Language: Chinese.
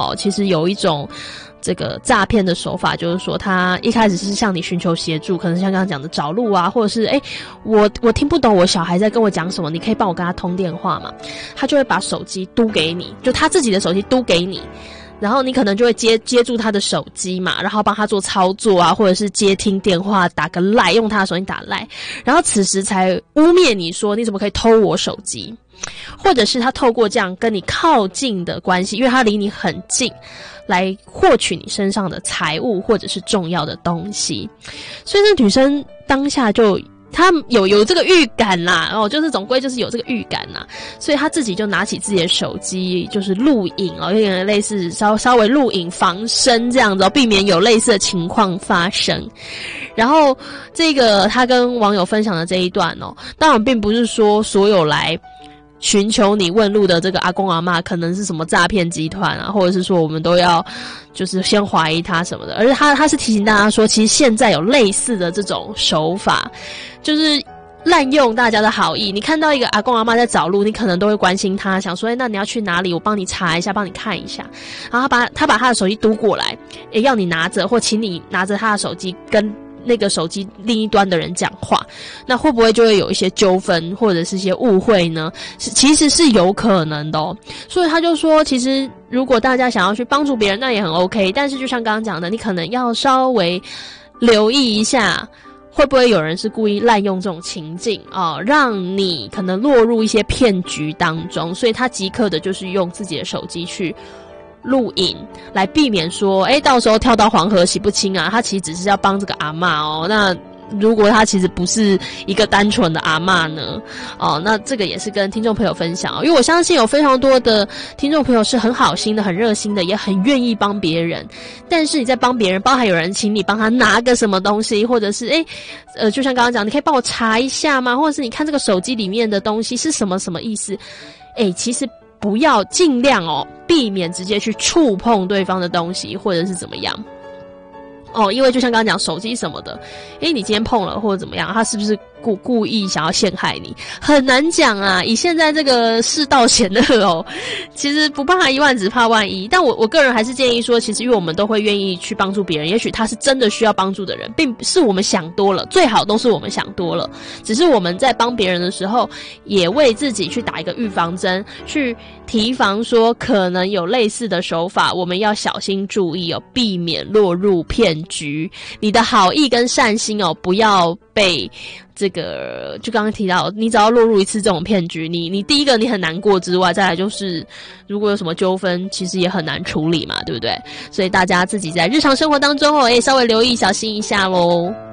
哦，其实有一种这个诈骗的手法，就是说他一开始是向你寻求协助，可能像刚刚讲的找路啊，或者是我听不懂我小孩在跟我讲什么，你可以帮我跟他通电话嘛？他就会把手机嘟给你，就他自己的手机嘟给你，然后你可能就会接住他的手机嘛，然后帮他做操作啊，或者是接听电话，打个赖，用他的手机打赖，然后此时才污蔑你说你怎么可以偷我手机，或者是他透过这样跟你靠近的关系，因为他离你很近，来获取你身上的财物或者是重要的东西。所以那女生当下就他有这个预感啦，就是总归就是有这个预感啦，所以他自己就拿起自己的手机，就是录影有点类似稍微录影防身这样子避免有类似的情况发生。然后这个他跟网友分享的这一段当然并不是说所有来寻求你问路的这个阿公阿嬷可能是什么诈骗集团啊，或者是说我们都要就是先怀疑他什么的，而是他是提醒大家说，其实现在有类似的这种手法，就是滥用大家的好意。你看到一个阿公阿嬷在找路，你可能都会关心他，想说那你要去哪里，我帮你查一下，帮你看一下。然后他把他的手机嘟过来，要你拿着，或请你拿着他的手机跟那个手机另一端的人讲话，那会不会就会有一些纠纷或者是一些误会呢？其实是有可能的所以他就说，其实如果大家想要去帮助别人，那也很 OK， 但是就像刚刚讲的，你可能要稍微留意一下，会不会有人是故意滥用这种情境让你可能落入一些骗局当中，所以他即刻的就是用自己的手机去录影来避免说到时候跳到黄河洗不清啊，他其实只是要帮这个阿嬷那如果他其实不是一个单纯的阿嬷呢那这个也是跟听众朋友分享因为我相信有非常多的听众朋友是很好心的，很热心的，也很愿意帮别人，但是你在帮别人，包含有人请你帮他拿个什么东西，或者是就像刚刚讲，你可以帮我查一下吗？或者是你看这个手机里面的东西是什么意思其实不要尽量避免直接去触碰对方的东西，或者是怎么样因为就像刚刚讲手机什么的你今天碰了或者怎么样，他是不是故意想要陷害你，很难讲啊。以现在这个世道险恶其实不怕一万只怕万一，但我个人还是建议说，其实因为我们都会愿意去帮助别人，也许他是真的需要帮助的人，并不是我们想多了，最好都是我们想多了，只是我们在帮别人的时候也为自己去打一个预防针，去提防说可能有类似的手法，我们要小心注意避免落入骗局。你的好意跟善心不要被这个就刚刚提到，你只要落入一次这种骗局，你第一个你很难过之外，再来就是如果有什么纠纷，其实也很难处理嘛，对不对？所以大家自己在日常生活当中稍微留意小心一下咯。